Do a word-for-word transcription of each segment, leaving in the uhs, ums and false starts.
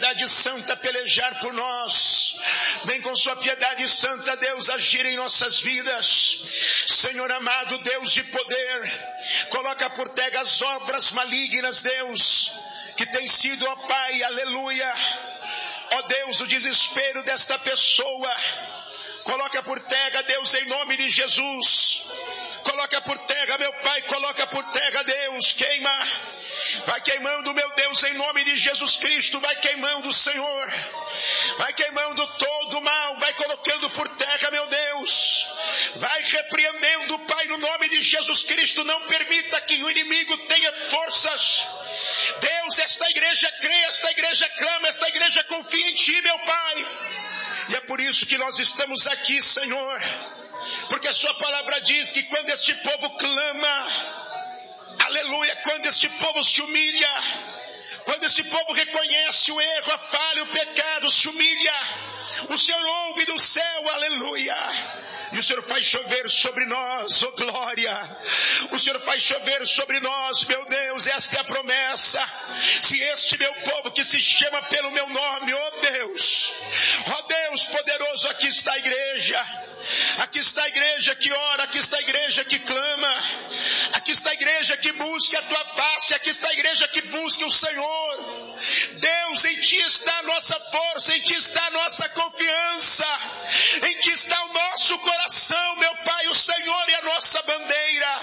piedade santa pelejar por nós. Vem com sua piedade santa, Deus, agir em nossas vidas. Senhor amado, Deus de poder, coloca por terra as obras malignas, Deus, que tem sido, ó Pai, aleluia, ó Deus, o desespero desta pessoa. Coloca por terra, Deus, em nome de Jesus. Coloca por terra, meu Pai, coloca por terra, Deus, queima. Vai queimando, meu Deus, em nome de Jesus Cristo. Vai queimando, Senhor. Vai queimando todo o mal. Vai colocando por terra, meu Deus. Vai repreendendo, Pai, no nome de Jesus Cristo. Não permita que o inimigo tenha forças. Deus, esta igreja crê, esta igreja clama, esta igreja confia em Ti, meu Pai. E é por isso que nós estamos aqui, Senhor. Porque a sua palavra diz que quando este povo clama, aleluia, quando este povo se humilha, quando este povo reconhece o erro, a falha, o pecado, se humilha, o Senhor ouve do céu, aleluia. E o Senhor faz chover sobre nós, oh glória. O Senhor faz chover sobre nós, meu Deus, esta é a promessa. Se este meu povo que se chama pelo meu nome, oh Deus, oh Deus poderoso, aqui está a igreja. Aqui está a igreja que ora, aqui está a igreja que clama. Aqui está a igreja que busca a tua face, aqui está a igreja que busca o Senhor. Deus, em Ti está a nossa força, em Ti está a nossa confiança, em Ti está o nosso coração, meu Pai, o Senhor e a nossa bandeira.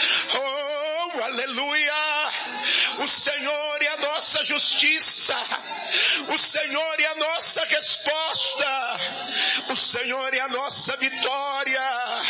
Oh, aleluia! O Senhor é a nossa justiça, o Senhor é a nossa resposta, o Senhor é a nossa vitória,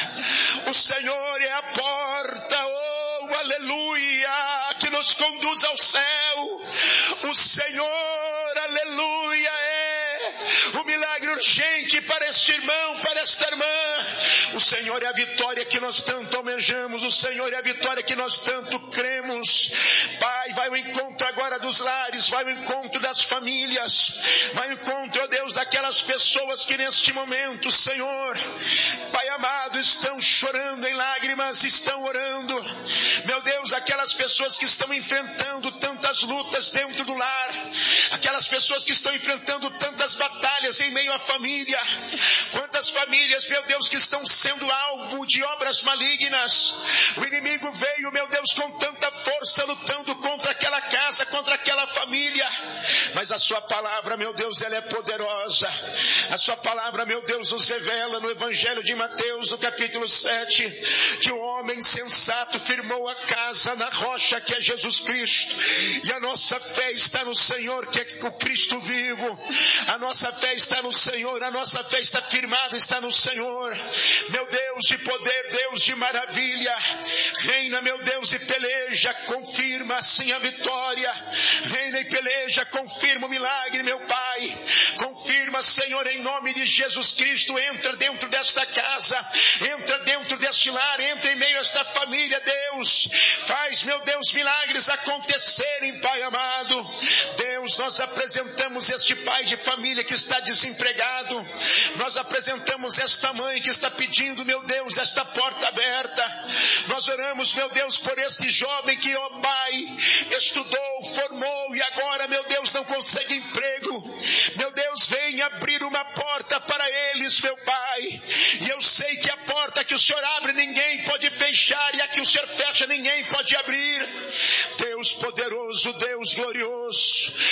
o Senhor é a porta, oh, aleluia, que nos conduz ao céu. O Senhor, aleluia, é o milagre urgente para este irmão, para esta irmã. O Senhor é a vitória que nós tanto almejamos, o Senhor é a vitória que nós tanto cremos. Pai, vai ao encontro agora dos lares, vai ao encontro das famílias, vai ao encontro, ó Deus, daquelas pessoas que neste momento, Senhor, Pai amado, estão chorando em lágrimas, estão orando. Meu Deus, aquelas pessoas que estão enfrentando tantas lutas dentro do lar, aquelas pessoas que estão enfrentando tantas batalhas em meio à família, quantas famílias, meu Deus, que estão sendo alvo de obras malignas. O inimigo veio, meu Deus, com tanta força, lutando contra aquela casa, contra aquela família, mas a sua palavra, meu Deus, ela é poderosa. A sua palavra, meu Deus, nos revela no Evangelho de Mateus, no capítulo sete, que o homem sensato firmou a casa na rocha que é Jesus Cristo, e a nossa fé está no Senhor, que é o Cristo vivo. A nossa fé está no Senhor, a nossa fé está firmada, está no Senhor. Meu Deus de poder, Deus de maravilha, reina, meu Deus, e peleja, confirma assim a vitória. Reina e peleja, confirma o milagre, meu Pai. Confirma, Senhor, em nome de Jesus Cristo. Entra dentro desta casa, entra dentro deste lar, entra em meio a esta família, Deus. Faz, meu Deus, milagres acontecerem, Pai amado. Deus, nós apresentamos este pai de família que está desempregado. Nós apresentamos esta mãe que está pedindo, meu Deus, esta porta aberta. Nós oramos, meu Deus, por este jovem que, ó Pai, estudou, formou e agora, meu Deus, não consegue emprego. Meu Deus, vem abrir uma porta para eles, meu Pai. E eu sei que a porta que o Senhor abre, ninguém pode fechar, e a que o Senhor fecha, ninguém pode abrir. Deus poderoso, Deus glorioso,